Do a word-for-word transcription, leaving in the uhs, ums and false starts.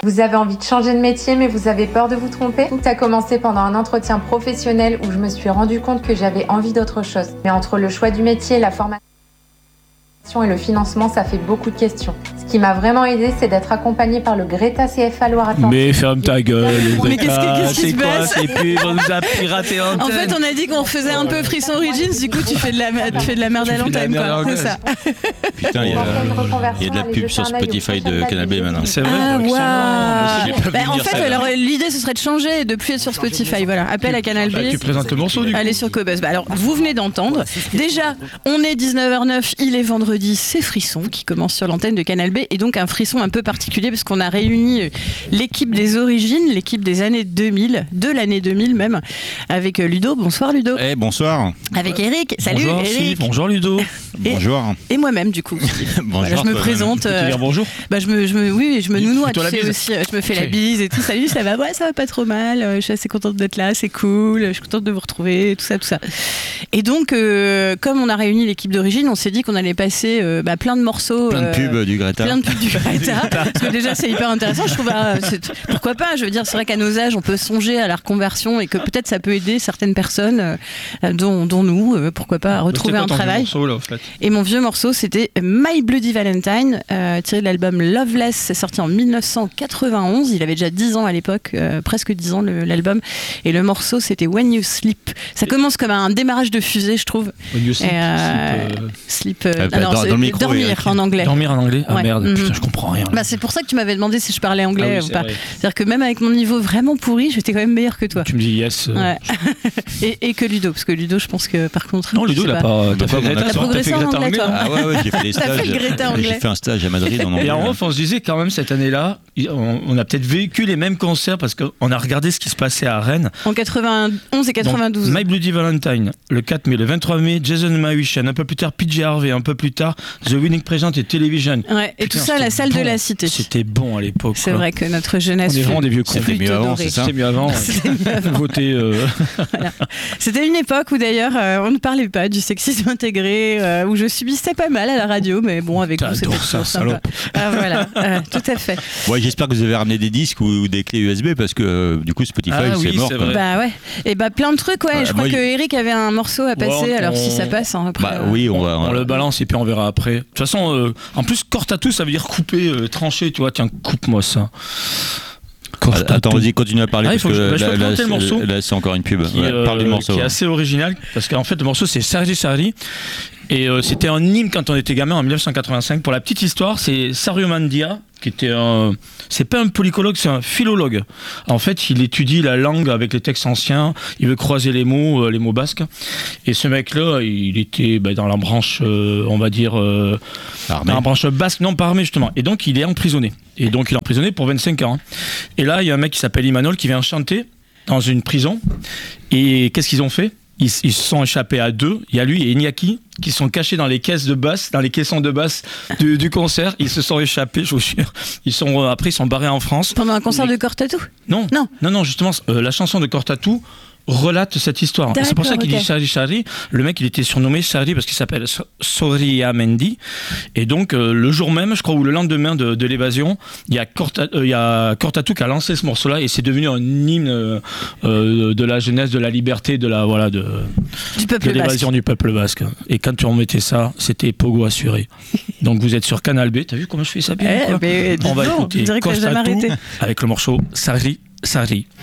Vous avez envie de changer de métier, mais vous avez peur de vous tromper? Tout a commencé pendant un entretien professionnel où je me suis rendu compte que j'avais envie d'autre chose. Mais entre le choix du métier, la formation et le financement, ça fait beaucoup de questions. Ce qui m'a vraiment aidé, c'est d'être accompagnée par le Greta C F A Loire-Atlantique. Mais ferme ta gueule, Mais qu'est-ce qui, qu'est-ce qui c'est se quoi passe? ces pubs? On nous a piraté un En fait, on a dit qu'on faisait un peu Frisson Origins, du coup, tu fais de la, tu fais de la merde à long time, quoi. C'est ça. Putain, il y, a, il y a de la pub sur Spotify de Canal B maintenant. C'est vrai. Ah, J'ai waouh! pas Bah, vu en dire fait, ça. alors, l'idée, ce serait de changer et de plus être sur Spotify. Voilà, appel à Canal B. Bah, tu présentes le morceau du coup. Allez sur Cobuzz. Bah alors, vous venez d'entendre. Déjà, on est dix-neuf heures neuf, il est vendredi, c'est Frisson qui commence sur l'antenne de Canal B. Et donc, un frisson un peu particulier parce qu'on a réuni l'équipe des origines, l'équipe des années deux mille, de l'année deux mille même, avec Ludo. Bonsoir Ludo. Eh, bonsoir. Avec Eric. Salut Bonjour, Eric. Steve. Bonjour Ludo. Et- Bonjour. Et moi-même, du coup. Bonjour. Voilà, je me toi-même. présente. Tu peux euh, dire bonjour. Bah, je me, je me, oui, je me nounoie, tu Fais-toi la sais bise. aussi. euh, Je me fais la Ok. bise et tout. Salut, ça va? Ouais, ça va pas trop mal. euh, Je suis assez contente d'être là, c'est cool. Je suis contente de vous retrouver, tout ça, tout ça. Et donc, euh, comme on a réuni l'équipe d'origine, on s'est dit qu'on allait passer euh, bah, plein de morceaux. Plein de euh, pubs du Greta. Plein de pubs du Greta. Parce que déjà, c'est hyper intéressant. Je trouve, ah, c'est- pourquoi pas? Je veux dire, c'est vrai qu'à nos âges, on peut songer à la reconversion et que peut-être ça peut aider certaines personnes, euh, dont, dont nous, euh, pourquoi pas, à retrouver C'était un quoi ton travail. morceau, là, au fait Et mon vieux morceau, c'était My Bloody Valentine, euh, tiré de l'album Loveless. C'est sorti en dix-neuf cent quatre-vingt-onze. Il avait déjà dix ans à l'époque, euh, presque dix ans le- l'album. Et le morceau, c'était When You Sleep. Ça commence comme un démarrage de fusée, je trouve. When you sleep, Et, euh, sleep, euh, Sleep. euh, Ah, bah, ah non, dans- c'est dans le micro, dormir Eric. en anglais. Dormir en anglais. Ah Ouais. merde, Mhm. putain, je comprends rien. Bah, c'est pour ça que tu m'avais demandé si je parlais anglais Ah oui, ou c'est pas. vrai. C'est-à-dire que même avec mon niveau vraiment pourri, j'étais quand même meilleur que toi. Tu me dis yes. euh, Ouais. et, et que Ludo, parce que Ludo, je pense que par contre. Non, je Ludo, sais il a pas. pas. T'as T'as pas fait mon Greta, accent. T'as progressé t'as fait en Greta anglais, toi. Ah ouais, ouais, j'ai fait des T'as stages. fait le Greta anglais. J'ai fait un stage à Madrid en anglais. Et en off, on se disait quand même cette année-là, on, on a peut-être vécu les mêmes concerts parce qu'on a regardé ce qui se passait à Rennes. En quatre-vingt-onze et quatre-vingt-douze. Donc, My Bloody Valentine, le quatre mai, le vingt-trois mai, Jason Mahuchen, un peu plus tard P J Harvey, un peu plus tard The Winning Present et Television. Ouais, et Putain, tout ça à la c'était salle bon. de la Cité. C'était bon à l'époque. C'est quoi. vrai que notre jeunesse. On est fut vraiment des vieux cons. C'était plutôt mieux avant, dorée. c'est ça. C'était mieux avant. C'était mieux avant. Voter. euh, C'était une époque où d'ailleurs euh, on ne parlait pas du sexisme intégré, euh, où je subissais pas mal à la radio, mais bon, avec vous, c'est pas T'adores ça, toujours sympa. salope. Ah, voilà, euh, tout à fait. Ouais, j'espère que vous avez ramené des disques ou, ou des clés U S B parce que euh, du coup Spotify Ah c'est oui, mort. c'est quoi. vrai. Bah ouais, et bah plein de trucs, ouais. Ouais, je crois moi, que il- Eric avait un morceau à passer, Ouais, alors on- si ça passe, hein, après. Bah euh, oui, on va. On le balance et puis on verra après. De toute façon, euh, en plus, cortatou, ça veut dire couper, euh, trancher, tu vois. Tiens, coupe-moi ça. Cortatou. Attends, vas-y, continue à parler Ah, il parce faut que je- que bah, je là, peux là, présenter le c'est- morceau. là, c'est encore une pub. Qui, Ouais, euh, parle du morceau. qui est ouais. assez original parce qu'en fait le morceau c'est Sarri Sarri et euh, c'était un hymne quand on était gamin en dix-neuf cent quatre-vingt-cinq. Pour la petite histoire, c'est Sario Mandia qui était un, c'est pas un polyglotte, c'est un philologue. En fait, il étudie la langue avec les textes anciens, il veut croiser les mots, euh, les mots basques. Et ce mec-là, il était bah, dans la branche, euh, on va dire, euh, Armé. dans la branche basque, non pas armé justement. Et donc il est emprisonné. Et donc il est emprisonné pour vingt-cinq ans. Et là, il y a un mec qui s'appelle Imanol qui vient chanter dans une prison. Et qu'est-ce qu'ils ont fait? Ils, ils se sont échappés à deux. Il y a lui et Iñaki qui sont cachés dans les caisses de basse, dans les caissons de basse du, du concert. Ils se sont échappés, je vous jure. Ils sont, euh, après, ils sont barrés en France. Pendant un concert de Cortatou. Non, Non. non, non, justement, euh, la chanson de Cortatou relate cette histoire. Et c'est pour ça D'accord, qu'il ok. dit Shari Shari. Le mec, il était surnommé Shari parce qu'il s'appelle So- Soria Mendy. Et donc, euh, le jour même, je crois, ou le lendemain de, de l'évasion, il y a Corta- euh, il y a Cortatou qui a lancé ce morceau-là et c'est devenu un hymne euh, euh, de la jeunesse, de la liberté, de la voilà, de, Du de peuple basque. l'évasion du peuple basque. Et quand tu remettais ça, c'était pogo assuré. Donc, vous êtes sur Canal B. T'as vu comment je fais ça bien Eh, quoi mais dis On va donc, écouter on dirait que t'as jamais Cortatou arrêté. avec le morceau Sari Sari.